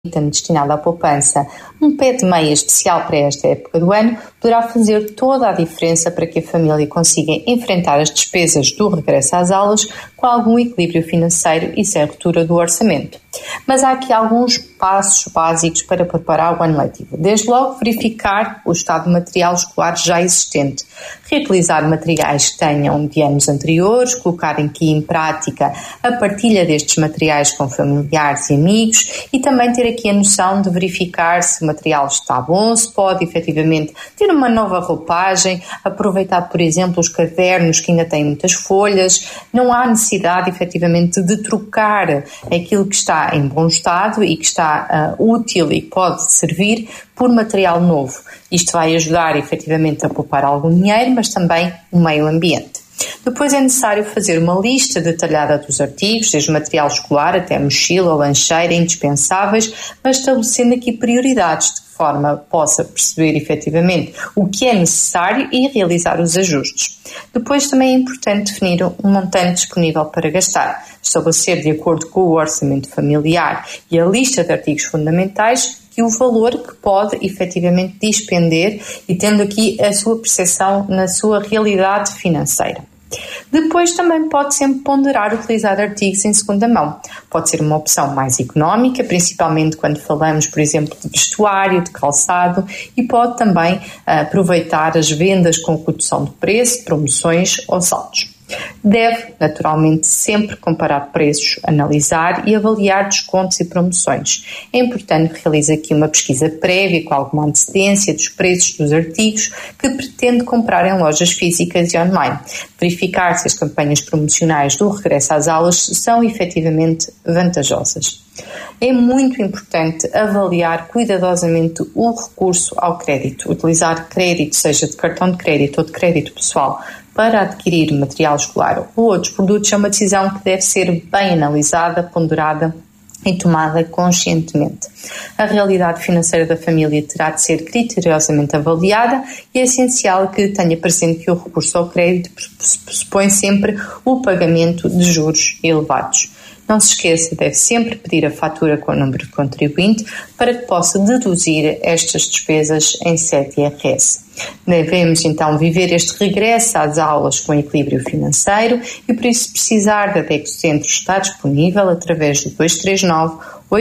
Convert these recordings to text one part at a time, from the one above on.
destinado à poupança, um pé de meia especial para esta época do ano, poderá fazer toda a diferença para que a família consiga enfrentar as despesas do regresso às aulas com algum equilíbrio financeiro e sem ruptura do orçamento. Mas há aqui alguns passos básicos para preparar o ano letivo. Desde logo, verificar o estado de material escolar já existente, reutilizar materiais que tenham de anos anteriores, colocar aqui em prática a partilha destes materiais com familiares e amigos e também ter aqui a noção de verificar se o material está bom, se pode efetivamente ter uma nova roupagem, aproveitar, por exemplo, os cadernos que ainda têm muitas folhas. Não há necessidade efetivamente de trocar aquilo que está em bom estado e que está útil e pode servir por material novo. Isto vai ajudar efetivamente a poupar algum dinheiro, mas também o meio ambiente. Depois é necessário fazer uma lista detalhada dos artigos, desde material escolar até mochila, lancheira, indispensáveis, mas estabelecendo aqui prioridades de forma possa perceber efetivamente o que é necessário e realizar os ajustes. Depois também é importante definir um montante disponível para gastar, estabelecer de acordo com o orçamento familiar e a lista de artigos fundamentais e o valor que pode efetivamente despender e tendo aqui a sua percepção na sua realidade financeira. Depois também pode sempre ponderar utilizar artigos em segunda mão. Pode ser uma opção mais económica, principalmente quando falamos, por exemplo, de vestuário, de calçado, e pode também aproveitar as vendas com redução de preço, promoções ou saldos. Deve, naturalmente, sempre comparar preços, analisar e avaliar descontos e promoções. É importante que realize aqui uma pesquisa prévia com alguma antecedência dos preços dos artigos que pretende comprar em lojas físicas e online. Verificar se as campanhas promocionais do regresso às aulas são efetivamente vantajosas. É muito importante avaliar cuidadosamente o recurso ao crédito. Utilizar crédito, seja de cartão de crédito ou de crédito pessoal, para adquirir material escolar ou outros produtos é uma decisão que deve ser bem analisada, ponderada e tomada conscientemente. A realidade financeira da família terá de ser criteriosamente avaliada e é essencial que tenha presente que o recurso ao crédito pressupõe sempre o pagamento de juros elevados. Não se esqueça, deve sempre pedir a fatura com o número de contribuinte para que possa deduzir estas despesas em sede IRS. Devemos então viver este regresso às aulas com equilíbrio financeiro e por isso precisar da DECO Centro está disponível através do 239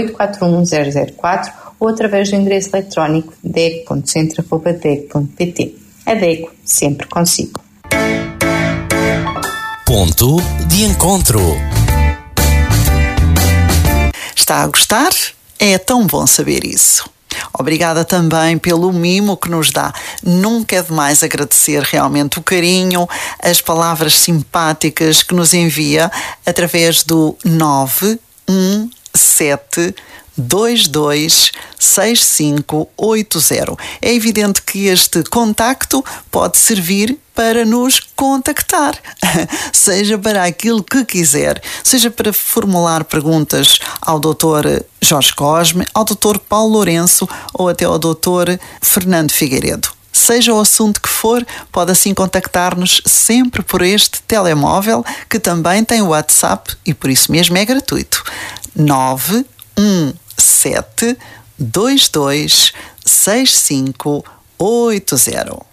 841 004 ou através do endereço eletrónico deco.centro@deco.pt. A DECO sempre consigo. Ponto de encontro. Está a gostar? É tão bom saber isso. Obrigada também pelo mimo que nos dá. Nunca é demais agradecer realmente o carinho, as palavras simpáticas que nos envia através do 917226580. É evidente que este contacto pode servir para nos contactar, seja para aquilo que quiser, seja para formular perguntas ao Dr. Jorge Cosme, ao Dr. Paulo Lourenço ou até ao Dr. Fernando Figueiredo. Seja o assunto que for, pode assim contactar-nos sempre por este telemóvel, que também tem o WhatsApp e por isso mesmo é gratuito. 917226580.